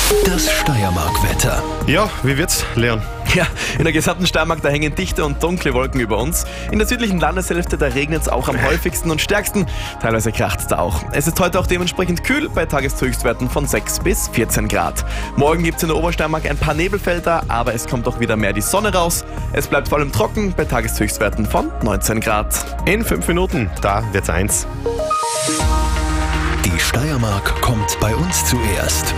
Das Steiermark-Wetter. Ja, wie wird's, Leon? Ja, in der gesamten Steiermark, da hängen dichte und dunkle Wolken über uns. In der südlichen Landeshälfte, da regnet es auch am häufigsten und stärksten. Teilweise kracht es da auch. Es ist heute auch dementsprechend kühl bei Tageshöchstwerten von 6 bis 14 Grad. Morgen gibt es in der Obersteiermark ein paar Nebelfelder, aber es kommt auch wieder mehr die Sonne raus. Es bleibt vor allem trocken bei Tageshöchstwerten von 19 Grad. In 5 Minuten, da wird's 1. Die Steiermark kommt bei uns zuerst.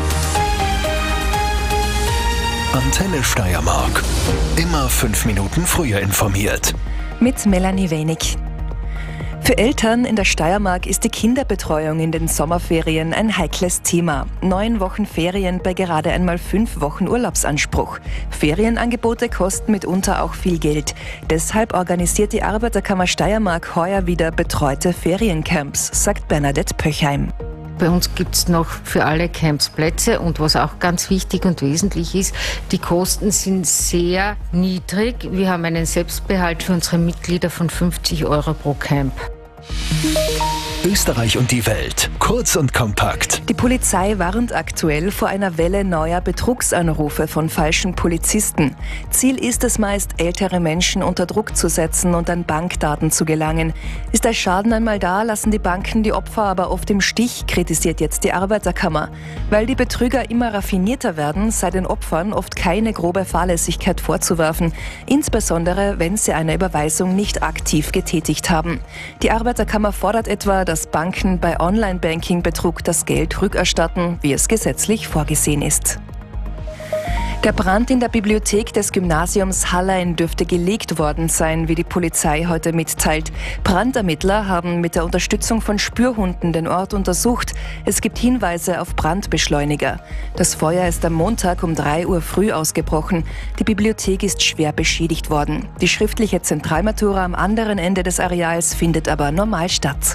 Antenne Steiermark. Immer 5 Minuten früher informiert. Mit Melanie Wenig. Für Eltern in der Steiermark ist die Kinderbetreuung in den Sommerferien ein heikles Thema. 9 Wochen Ferien bei gerade einmal 5 Wochen Urlaubsanspruch. Ferienangebote kosten mitunter auch viel Geld. Deshalb organisiert die Arbeiterkammer Steiermark heuer wieder betreute Feriencamps, sagt Bernadette Pöchheim. Bei uns gibt es noch für alle Camps Plätze und was auch ganz wichtig und wesentlich ist, die Kosten sind sehr niedrig. Wir haben einen Selbstbehalt für unsere Mitglieder von 50 € pro Camp. Österreich und die Welt. Kurz und kompakt. Die Polizei warnt aktuell vor einer Welle neuer Betrugsanrufe von falschen Polizisten. Ziel ist es meist, ältere Menschen unter Druck zu setzen und an Bankdaten zu gelangen. Ist der Schaden einmal da, lassen die Banken die Opfer aber oft im Stich, kritisiert jetzt die Arbeiterkammer. Weil die Betrüger immer raffinierter werden, sei den Opfern oft keine grobe Fahrlässigkeit vorzuwerfen, insbesondere wenn sie eine Überweisung nicht aktiv getätigt haben. Die Arbeiterkammer fordert etwa, dass Banken bei Online-Banking-Betrug das Geld rückerstatten, wie es gesetzlich vorgesehen ist. Der Brand in der Bibliothek des Gymnasiums Hallein dürfte gelegt worden sein, wie die Polizei heute mitteilt. Brandermittler haben mit der Unterstützung von Spürhunden den Ort untersucht. Es gibt Hinweise auf Brandbeschleuniger. Das Feuer ist am Montag um 3 Uhr früh ausgebrochen. Die Bibliothek ist schwer beschädigt worden. Die schriftliche Zentralmatura am anderen Ende des Areals findet aber normal statt.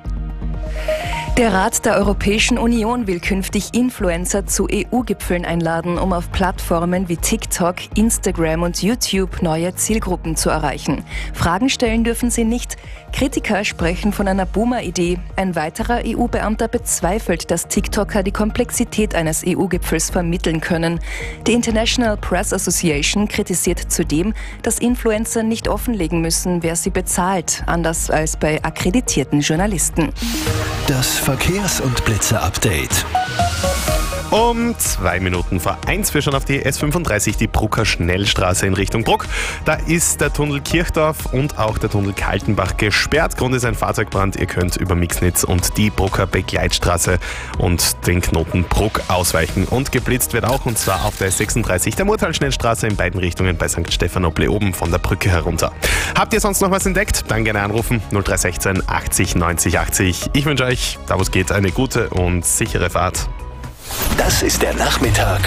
Der Rat der Europäischen Union will künftig Influencer zu EU-Gipfeln einladen, um auf Plattformen wie TikTok, Instagram und YouTube neue Zielgruppen zu erreichen. Fragen stellen dürfen sie nicht. Kritiker sprechen von einer Boomer-Idee. Ein weiterer EU-Beamter bezweifelt, dass TikToker die Komplexität eines EU-Gipfels vermitteln können. Die International Press Association kritisiert zudem, dass Influencer nicht offenlegen müssen, wer sie bezahlt, anders als bei akkreditierten Journalisten. Das Verkehrs- und Blitzer-Update. Um 2 Minuten vor 1 wir schon auf die S35, die Brucker Schnellstraße in Richtung Bruck. Da ist der Tunnel Kirchdorf und auch der Tunnel Kaltenbach gesperrt. Grund ist ein Fahrzeugbrand. Ihr könnt über Mixnitz und die Brucker Begleitstraße und den Knoten Bruck ausweichen. Und geblitzt wird auch, und zwar auf der S36, der Murtal-Schnellstraße in beiden Richtungen bei St. Stephanopel oben von der Brücke herunter. Habt ihr sonst noch was entdeckt? Dann gerne anrufen 0316 80 90 80. Ich wünsche euch, da wo es geht, eine gute und sichere Fahrt. Das ist der Nachmittag